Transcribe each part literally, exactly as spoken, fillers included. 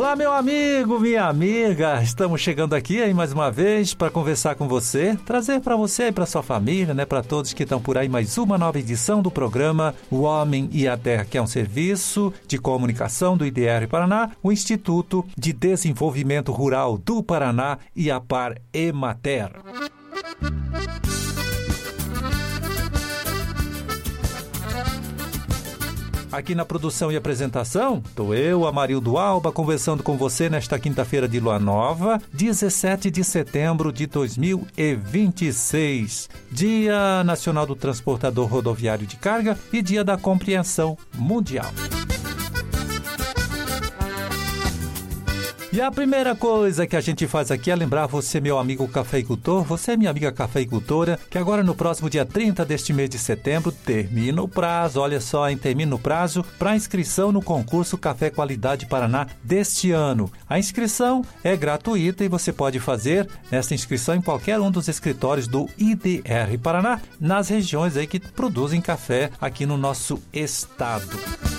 Olá, meu amigo, minha amiga, estamos chegando aqui aí mais uma vez para conversar com você, trazer para você e para sua família, né, para todos que estão por aí, mais uma nova edição do programa O Homem e a Terra, que é um serviço de comunicação do I D R Paraná, o Instituto de Desenvolvimento Rural do Paraná e a Par Emater. Aqui na produção e apresentação, estou eu, Amarildo Alba, conversando com você nesta quinta-feira de lua nova, dezessete de setembro de dois mil e vinte e seis, Dia Nacional do Transportador Rodoviário de Carga e Dia da Compreensão Mundial. E a primeira coisa que a gente faz aqui é lembrar você, meu amigo cafeicultor, você, minha amiga cafeicultora, que agora no próximo dia trinta deste mês de setembro termina o prazo, olha só, hein, termina o prazo para inscrição no concurso Café Qualidade Paraná deste ano. A inscrição é gratuita e você pode fazer essa inscrição em qualquer um dos escritórios do I D R Paraná, nas regiões aí que produzem café aqui no nosso estado.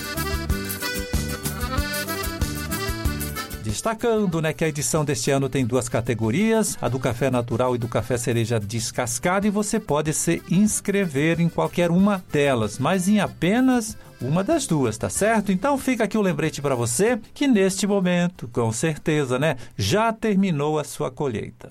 Destacando, né, que a edição deste ano tem duas categorias, a do café natural e do café cereja descascado, e você pode se inscrever em qualquer uma delas, mas em apenas uma das duas, tá certo? Então fica aqui o lembrete para você que neste momento, com certeza, né, já terminou a sua colheita.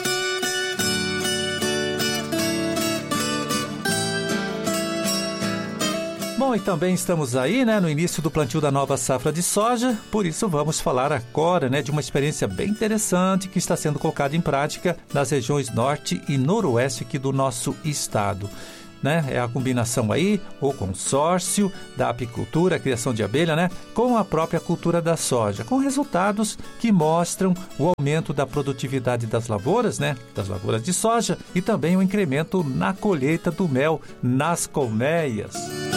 Bom, e também estamos aí, né, no início do plantio da nova safra de soja, por isso vamos falar agora, né, de uma experiência bem interessante que está sendo colocada em prática nas regiões norte e noroeste aqui do nosso estado. Né? É a combinação aí, o consórcio da apicultura, a criação de abelha, né, com a própria cultura da soja, com resultados que mostram o aumento da produtividade das lavouras, né, das lavouras de soja, e também o incremento na colheita do mel nas colmeias.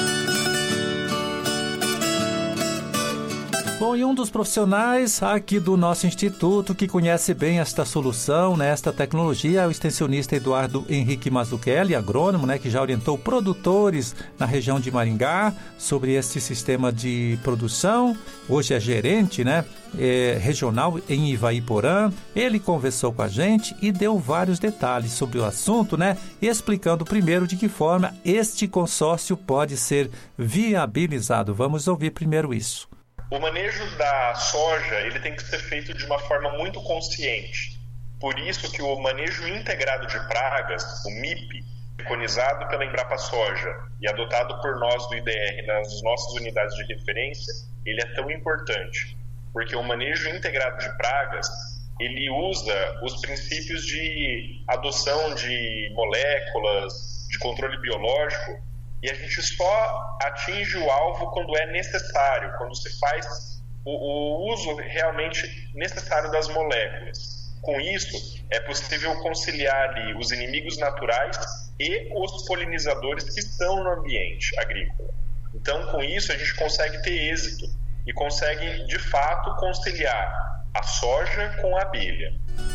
Bom, e um dos profissionais aqui do nosso instituto que conhece bem esta solução, né, esta tecnologia, é o extensionista Eduardo Henrique Mazzucchelli, agrônomo, né, que já orientou produtores na região de Maringá sobre este sistema de produção. Hoje é gerente, né, é, regional em Ivaiporã. Ele conversou com a gente e deu vários detalhes sobre o assunto, né, explicando primeiro de que forma este consórcio pode ser viabilizado. Vamos ouvir primeiro isso. O manejo da soja ele tem que ser feito de uma forma muito consciente. Por isso que o manejo integrado de pragas, o M I P, preconizado pela Embrapa Soja e adotado por nós do I D R nas nossas unidades de referência, ele é tão importante. Porque o manejo integrado de pragas, ele usa os princípios de adoção de moléculas, de controle biológico, e a gente só atinge o alvo quando é necessário, quando se faz o, o uso realmente necessário das moléculas. Com isso, é possível conciliar ali os inimigos naturais e os polinizadores que estão no ambiente agrícola. Então, com isso, a gente consegue ter êxito e consegue, de fato, conciliar a soja com a abelha.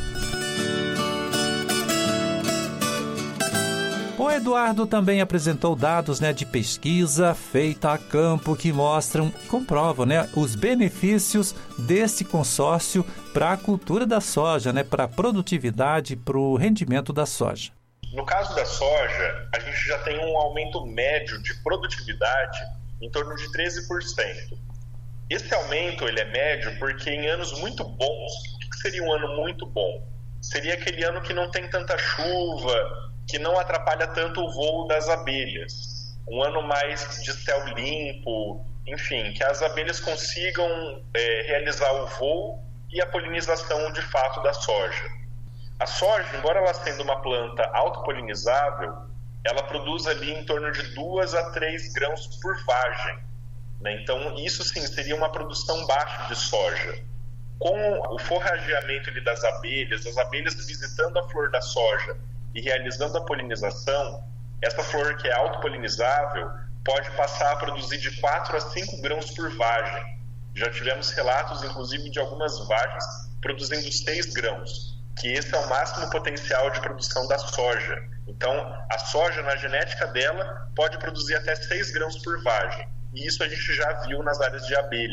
O Eduardo também apresentou dados, né, de pesquisa feita a campo que mostram, comprovam, né, os benefícios desse consórcio para a cultura da soja, né, para a produtividade, para o rendimento da soja. No caso da soja, a gente já tem um aumento médio de produtividade em torno de treze por cento. Esse aumento ele é médio porque em anos muito bons, o que seria um ano muito bom? Seria aquele ano que não tem tanta chuva, que não atrapalha tanto o voo das abelhas. Um ano mais de céu limpo, enfim, que as abelhas consigam é, realizar o voo e a polinização de fato da soja. A soja, embora ela sendo uma planta autopolinizável, ela produz ali em torno de dois a três grãos por vagem, né? Então isso sim seria uma produção baixa de soja. Com o forrageamento ali das abelhas, as abelhas visitando a flor da soja e realizando a polinização, essa flor que é autopolinizável pode passar a produzir de quatro a cinco grãos por vagem. Já tivemos relatos, inclusive, de algumas vagens produzindo seis grãos, que esse é o máximo potencial de produção da soja. Então, a soja, na genética dela, pode produzir até seis grãos por vagem. E isso a gente já viu nas áreas de abelha.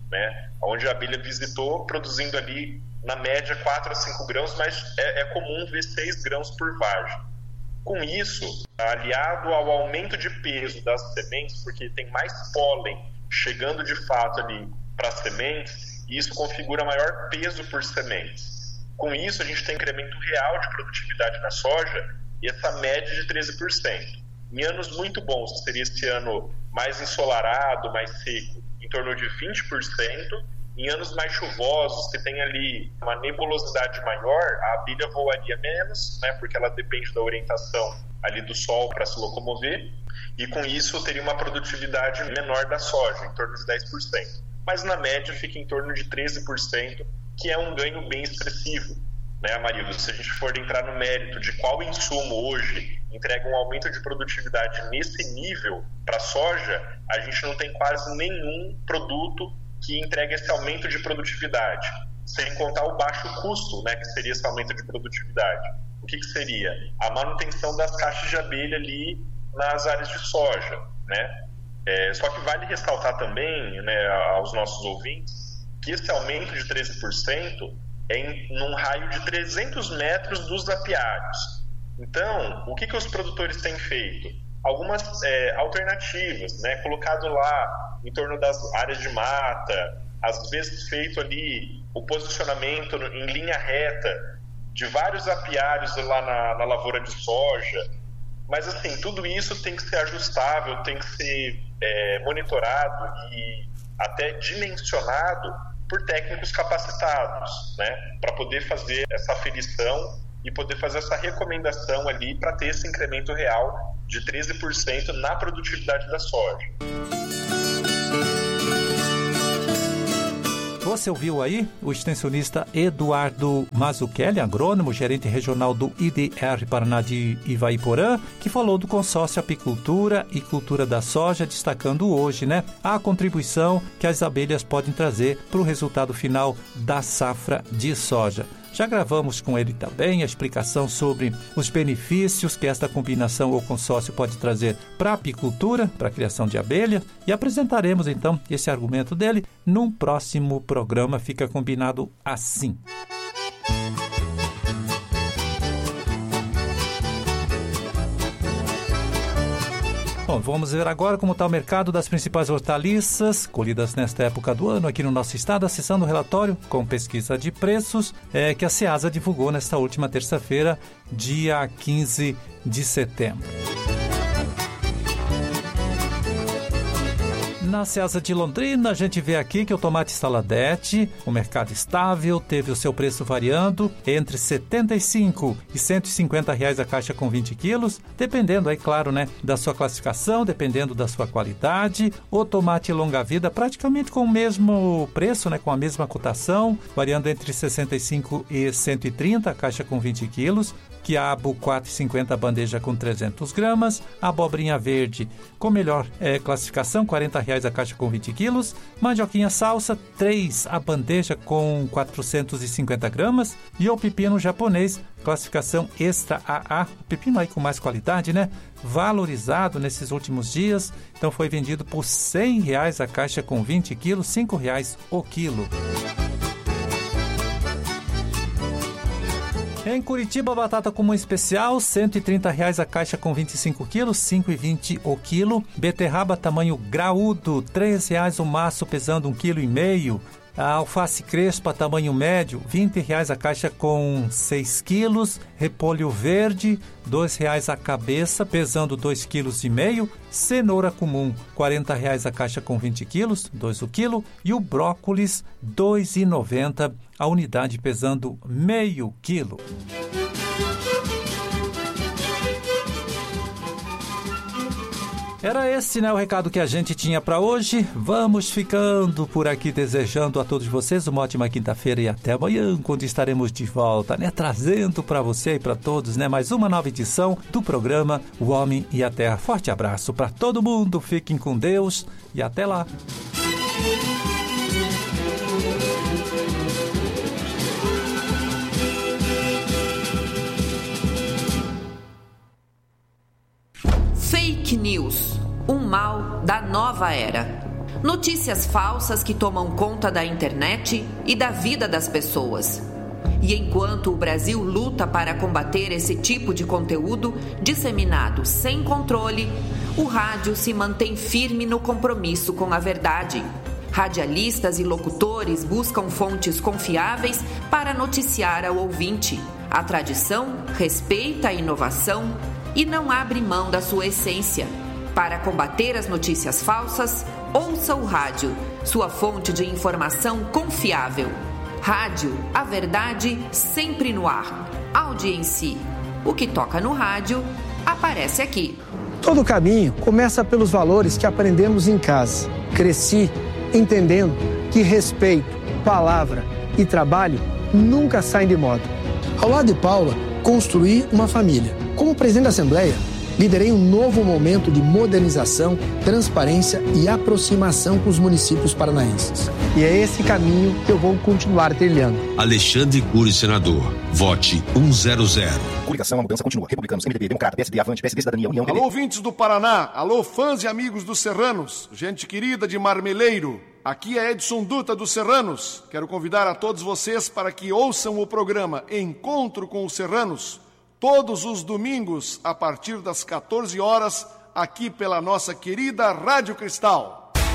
né? Onde a abelha visitou, produzindo ali, na média, quatro a cinco grãos, mas é, é comum ver seis grãos por vagem. Com isso, aliado ao aumento de peso das sementes, porque tem mais pólen chegando de fato ali para as sementes, e isso configura maior peso por sementes. Com isso, a gente tem incremento real de produtividade na soja e essa média de treze por cento. Em anos muito bons, que seria esse ano mais ensolarado, mais seco, em torno de vinte por cento. Em anos mais chuvosos, que tem ali uma nebulosidade maior, a abelha voaria menos, né, porque ela depende da orientação ali do sol para se locomover, e com isso teria uma produtividade menor da soja, em torno de dez por cento. Mas na média fica em torno de treze por cento, que é um ganho bem expressivo, né, Amarildo? Se a gente for entrar no mérito de qual insumo hoje entrega um aumento de produtividade nesse nível para a soja, a gente não tem quase nenhum produto que entrega esse aumento de produtividade, sem contar o baixo custo, né, que seria esse aumento de produtividade. O que, que seria? A manutenção das caixas de abelha ali nas áreas de soja, né? É, só que vale ressaltar também, né, aos nossos ouvintes, que esse aumento de treze por cento é em num raio de trezentos metros dos apiários. Então, o que, que os produtores têm feito? Algumas é, alternativas, né? Colocado lá em torno das áreas de mata, às vezes feito ali o posicionamento em linha reta de vários apiários lá na, na lavoura de soja. Mas assim, tudo isso tem que ser ajustável, tem que ser é, monitorado e até dimensionado por técnicos capacitados, né? Para poder fazer essa aferição e poder fazer essa recomendação ali para ter esse incremento real de treze por cento na produtividade da soja. Você ouviu aí o extensionista Eduardo Mazzucchelli, agrônomo, gerente regional do I D R Paraná de Ivaiporã, que falou do consórcio Apicultura e Cultura da Soja, destacando hoje, né, a contribuição que as abelhas podem trazer para o resultado final da safra de soja. Já gravamos com ele também a explicação sobre os benefícios que esta combinação ou consórcio pode trazer para a apicultura, para a criação de abelha, e apresentaremos então esse argumento dele num próximo programa. Fica combinado assim. Bom, vamos ver agora como está o mercado das principais hortaliças colhidas nesta época do ano aqui no nosso estado, acessando o relatório com pesquisa de preços é, que a Ceasa divulgou nesta última terça-feira, dia quinze de setembro. Na Ceasa de Londrina, a gente vê aqui que o tomate Saladete, o mercado estável, teve o seu preço variando entre setenta e cinco e cento e cinquenta reais a caixa com vinte quilos, dependendo aí, claro, né, da sua classificação, dependendo da sua qualidade. O tomate longa-vida praticamente com o mesmo preço, né, com a mesma cotação, variando entre sessenta e cinco e cento e trinta a caixa com vinte quilos. Quiabo quatro reais e cinquenta centavos a bandeja com trezentos gramas, abobrinha verde com melhor é, classificação, quarenta reais a caixa com vinte quilos, mandioquinha salsa, três reais a bandeja com quatrocentos e cinquenta gramas, e o pepino japonês, classificação extra A A, o pepino aí com mais qualidade, né? Valorizado nesses últimos dias, então foi vendido por cem reais a caixa com vinte quilos, cinco reais o quilo. Em Curitiba, batata comum especial, cento e trinta reais a caixa com vinte e cinco quilos, cinco reais e vinte centavos o quilo. Beterraba tamanho graúdo, três reais o maço, pesando um vírgula cinco quilo. A alface crespa tamanho médio, vinte reais a caixa com seis quilos. Repolho verde, dois reais a cabeça, pesando dois vírgula cinco quilos. Cenoura comum, quarenta reais a caixa com vinte quilos, dois o quilo. E o brócolis, dois reais e noventa centavos a unidade, pesando meio quilo. Era esse, né, o recado que a gente tinha para hoje. Vamos ficando por aqui, desejando a todos vocês uma ótima quinta-feira e até amanhã, quando estaremos de volta, né, trazendo para você e para todos, né, mais uma nova edição do programa O Homem e a Terra. Forte abraço para todo mundo, fiquem com Deus e até lá. Fake News, um mal da nova era. Notícias falsas que tomam conta da internet e da vida das pessoas. E enquanto o Brasil luta para combater esse tipo de conteúdo disseminado sem controle, o rádio se mantém firme no compromisso com a verdade. Radialistas e locutores buscam fontes confiáveis para noticiar ao ouvinte. A tradição respeita a inovação e não abre mão da sua essência. Para combater as notícias falsas, ouça o rádio, sua fonte de informação confiável. Rádio, a verdade sempre no ar. Audiência. O que toca no rádio, aparece aqui. Todo caminho começa pelos valores que aprendemos em casa. Cresci entendendo que respeito, palavra e trabalho nunca saem de moda. Ao lado de Paula, construí uma família. Como presidente da Assembleia, liderei um novo momento de modernização, transparência e aproximação com os municípios paranaenses. E é esse caminho que eu vou continuar trilhando. Alexandre Cury, senador. Vote cem. Coligação, a mudança continua. Republicanos, M D B, Democrata, P S D, Avante, P S D, Cidadania, União... Alô, ouvintes do Paraná. Alô, fãs e amigos dos Serranos. Gente querida de Marmeleiro. Aqui é Edson Dutra dos Serranos. Quero convidar a todos vocês para que ouçam o programa Encontro com os Serranos, todos os domingos, a partir das quatorze horas, aqui pela nossa querida Rádio Cristal.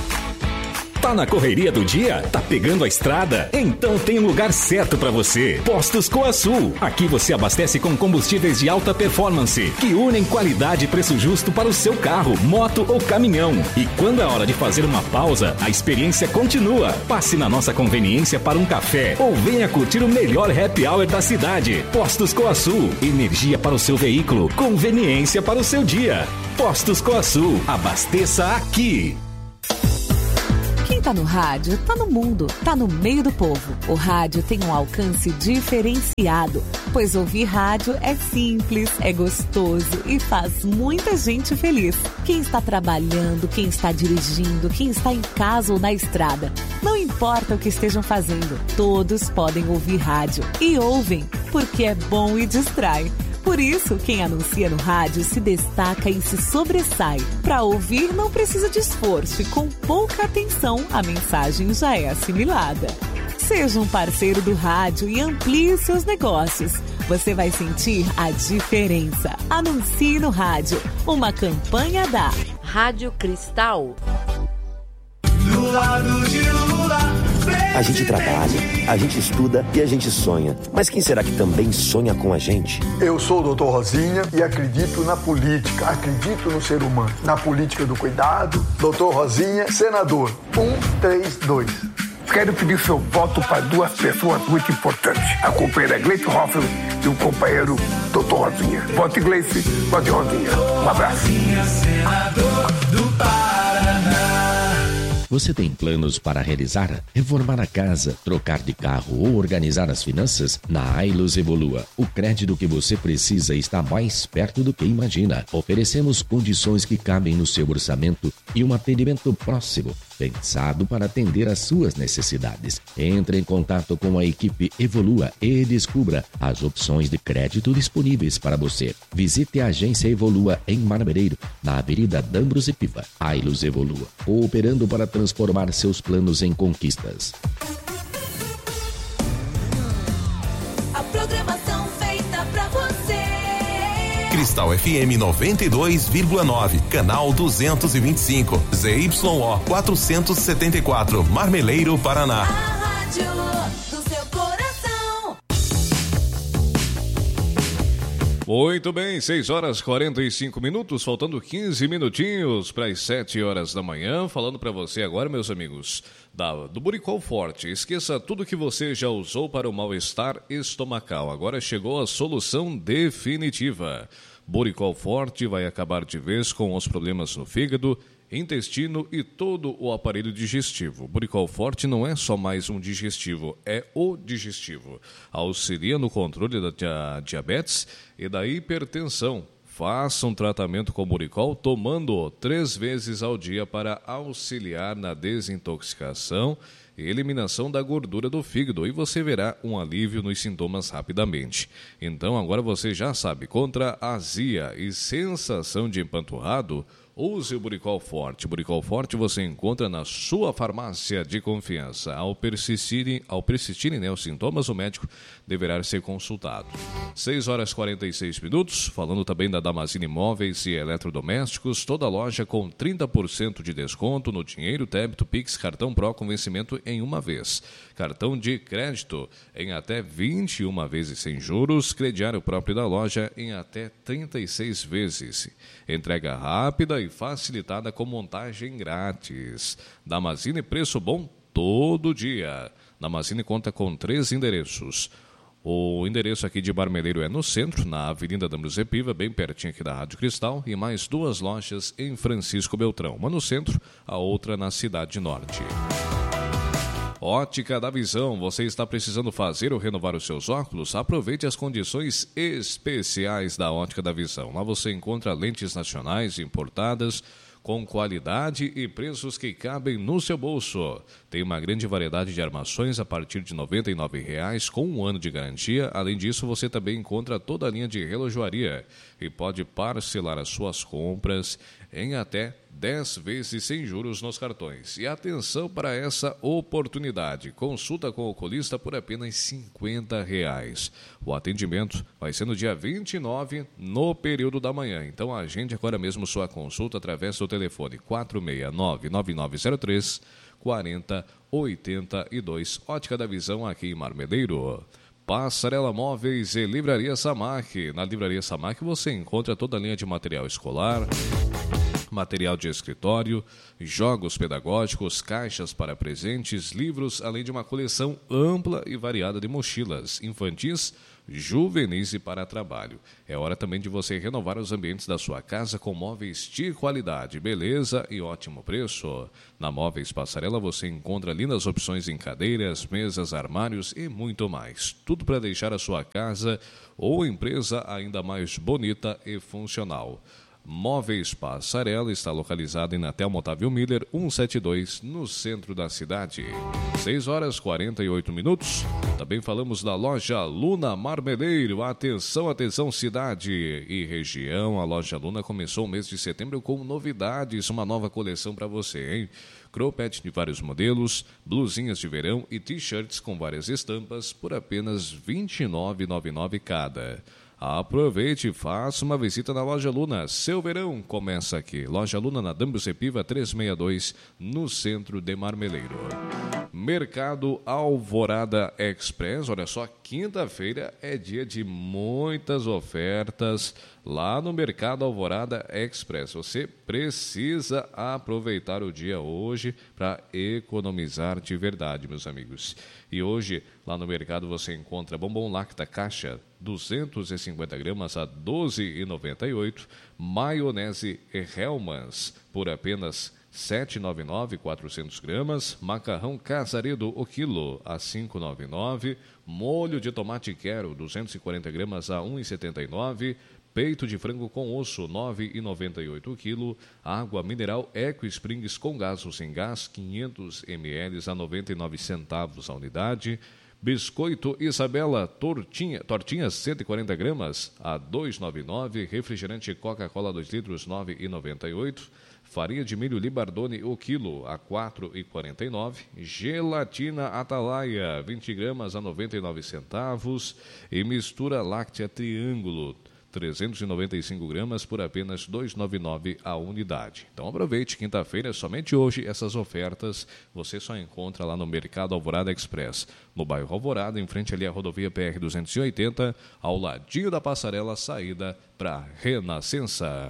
Tá na correria do dia? Tá pegando a estrada? Então tem um lugar certo para você. Postos Coasul. Aqui você abastece com combustíveis de alta performance, que unem qualidade e preço justo para o seu carro, moto ou caminhão. E quando é hora de fazer uma pausa, a experiência continua. Passe na nossa conveniência para um café ou venha curtir o melhor happy hour da cidade. Postos Coasul. Energia para o seu veículo, conveniência para o seu dia. Postos Coasul. Abasteça aqui. Quem tá no rádio, tá no mundo, tá no meio do povo. O rádio tem um alcance diferenciado, pois ouvir rádio é simples, é gostoso e faz muita gente feliz. Quem está trabalhando, quem está dirigindo, quem está em casa ou na estrada, não importa o que estejam fazendo, todos podem ouvir rádio. E ouvem, porque é bom e distrai. Por isso, quem anuncia no rádio se destaca e se sobressai. Para ouvir, não precisa de esforço e com pouca atenção, a mensagem já é assimilada. Seja um parceiro do rádio e amplie seus negócios. Você vai sentir a diferença. Anuncie no rádio. Uma campanha da Rádio Cristal. Do lado de Lula. A gente trabalha, a gente estuda e a gente sonha. Mas quem será que também sonha com a gente? Eu sou o doutor Rosinha e acredito na política, acredito no ser humano. Na política do cuidado, doutor Rosinha, senador, um, três, dois. Quero pedir seu voto para duas pessoas muito importantes. A companheira Gleice Hoffmann e o companheiro doutor Rosinha. Vote Gleice, vote Rosinha. Um abraço. Senador do Paraná. Você tem planos para realizar? Reformar a casa, trocar de carro ou organizar as finanças? Na Ailus Evolua, o crédito que você precisa está mais perto do que imagina. Oferecemos condições que cabem no seu orçamento e um atendimento próximo, pensado para atender às suas necessidades. Entre em contato com a equipe Evolua e descubra as opções de crédito disponíveis para você. Visite a agência Evolua em Marmereiro, na Avenida Dambros e Piva. Ailus Evolua, cooperando para transformar seus planos em conquistas. A programação feita pra você. Cristal F M noventa e dois vírgula nove, canal duzentos e vinte e cinco, Z Y O quatrocentos e setenta e quatro, Marmeleiro, Paraná. A rádio do seu coração. Muito bem, seis horas e quarenta e cinco minutos, faltando quinze minutinhos para as sete horas da manhã. Falando para você agora, meus amigos, da, do Buricol Forte. Esqueça tudo que você já usou para o mal-estar estomacal. Agora chegou a solução definitiva. Buricol Forte vai acabar de vez com os problemas no fígado, intestino e todo o aparelho digestivo. Buricol Forte não é só mais um digestivo, é o digestivo. Auxilia no controle da diabetes e da hipertensão. Faça um tratamento com Buricol tomando três vezes ao dia para auxiliar na desintoxicação e eliminação da gordura do fígado, e você verá um alívio nos sintomas rapidamente. Então agora você já sabe, contra azia e sensação de empanturrado, use o Buricol Forte. Buricol Forte você encontra na sua farmácia de confiança. Ao persistirem, ao persistirem né, os sintomas, o médico deverá ser consultado. seis horas e quarenta e seis minutos, falando também da Damascene Imóveis e Eletrodomésticos, toda loja com trinta por cento de desconto no dinheiro, débito, Pix, cartão Pro com vencimento em uma vez. Cartão de crédito em até vinte e uma vezes sem juros, crediário próprio da loja em até trinta e seis vezes. Entrega rápida e facilitada com montagem grátis. Damascene, preço bom todo dia. Damascene conta com três endereços. O endereço aqui de Marmeleiro é no centro, na Avenida Dambrosé Piva, bem pertinho aqui da Rádio Cristal, e mais duas lojas em Francisco Beltrão, uma no centro, a outra na Cidade Norte. Ótica da Visão, você está precisando fazer ou renovar os seus óculos? Aproveite as condições especiais da Ótica da Visão. Lá você encontra lentes nacionais importadas com qualidade e preços que cabem no seu bolso. Tem uma grande variedade de armações a partir de noventa e nove reais com um ano de garantia. Além disso, você também encontra toda a linha de relojoaria e pode parcelar as suas compras em até dez vezes sem juros nos cartões. E atenção para essa oportunidade. Consulta com o oculista por apenas cinquenta reais. O atendimento vai ser no dia vinte e nove, no período da manhã. Então agende agora mesmo sua consulta através do telefone quatro seis nove, nove nove zero três, quatro zero oito dois. Ótica da Visão aqui em Marmeleiro. Passarela Móveis e Livraria Samac. Na Livraria Samac você encontra toda a linha de material escolar, material de escritório, jogos pedagógicos, caixas para presentes, livros, além de uma coleção ampla e variada de mochilas infantis, juvenis e para trabalho. É hora também de você renovar os ambientes da sua casa com móveis de qualidade, beleza e ótimo preço. Na Móveis Passarela você encontra lindas opções em cadeiras, mesas, armários e muito mais. Tudo para deixar a sua casa ou empresa ainda mais bonita e funcional. Móveis Passarela está localizado em Natel Otávio Miller, cento e setenta e dois, no centro da cidade. seis horas e quarenta e oito minutos. Também falamos da loja Luna Marmeleiro. Atenção, atenção, cidade e região. A loja Luna começou o mês de setembro com novidades, uma nova coleção para você, hein? Cropped de vários modelos, blusinhas de verão e t-shirts com várias estampas por apenas vinte e nove reais e noventa e nove centavos cada. Aproveite e faça uma visita na Loja Luna. Seu verão começa aqui. Loja Luna na Dambrosé Piva trezentos e sessenta e dois, no centro de Marmeleiro. Mercado Alvorada Express. Olha só, quinta-feira é dia de muitas ofertas lá no Mercado Alvorada Express. Você precisa aproveitar o dia hoje para economizar de verdade, meus amigos. E hoje, lá no mercado, você encontra bombom Lacta caixa duzentos e cinquenta gramas a doze reais e noventa e oito centavos, maionese Hellmann's por apenas sete reais e noventa e nove centavos, quatrocentas gramas, macarrão Casaredo o quilo a cinco reais e noventa e nove centavos, molho de tomate Quero duzentas e quarenta gramas a um real e setenta e nove centavos, peito de frango com osso nove reais e noventa e oito centavos o quilo, água mineral Eco Springs com gás ou sem gás quinhentos mililitros a noventa e nove centavos a unidade, biscoito Isabela tortinha, tortinhas cento e quarenta gramas a dois reais e noventa e nove centavos, refrigerante Coca-Cola dois litros nove reais e noventa e oito centavos, farinha de milho Libardone o quilo a quatro reais e quarenta e nove centavos, gelatina Atalaia vinte gramas a noventa e nove centavos e mistura láctea Triângulo trezentos e noventa e cinco gramas por apenas dois reais e noventa e nove centavos a unidade. Então aproveite, quinta-feira, somente hoje, essas ofertas você só encontra lá no Mercado Alvorada Express, no bairro Alvorada, em frente ali à rodovia P R duzentos e oitenta, ao ladinho da passarela, saída para Renascença.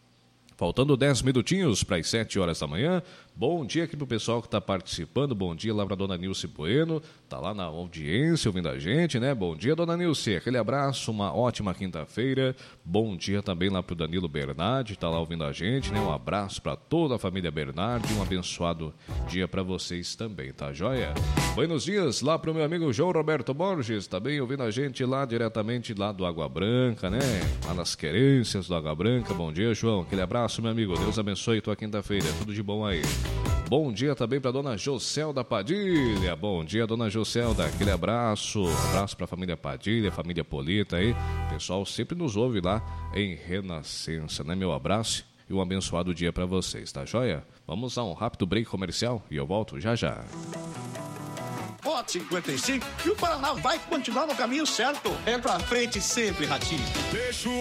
Faltando dez minutinhos para as sete horas da manhã. Bom dia aqui para o pessoal que está participando. Bom dia lá para a dona Nilce Bueno. Está lá na audiência ouvindo a gente, né? Bom dia, dona Nilce. Aquele abraço, uma ótima quinta-feira. Bom dia também lá para o Danilo Bernardi. Está lá ouvindo a gente, né? Um abraço para toda a família Bernardi. Um abençoado dia para vocês também, tá joia? Buenos dias lá para o meu amigo João Roberto Borges. Também ouvindo a gente lá diretamente lá do Água Branca, né? Lá nas querências do Água Branca. Bom dia, João. Aquele abraço, meu amigo. Deus abençoe tua quinta-feira. Tudo de bom aí. Bom dia também para dona Jocelda Padilha. Bom dia, dona Jocelda. Aquele abraço. Abraço para a família Padilha, família Polita aí. O pessoal sempre nos ouve lá em Renascença, né? Meu abraço e um abençoado dia para vocês, tá joia? Vamos a um rápido break comercial e eu volto já já. Voto cinquenta e cinco e o Paraná vai continuar no caminho certo. É pra frente sempre, Ratinho. Deixa o